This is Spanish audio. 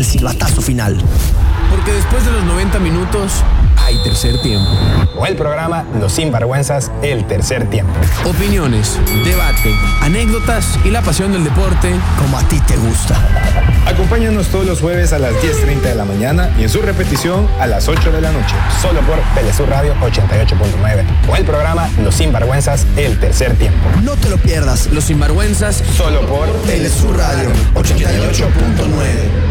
El silbatazo final. Porque después de los 90 minutos hay tercer tiempo. O el programa Los Sinvergüenzas, el tercer tiempo. Opiniones, debate, anécdotas y la pasión del deporte como a ti te gusta. Acompáñanos todos los jueves a las 10:30 de la mañana y en su repetición a las 8 de la noche. Solo por Telesur Radio 88.9. O el programa Los Sinvergüenzas, el tercer tiempo. No te lo pierdas. Los Sinvergüenzas Solo por Telesur Radio 88.9.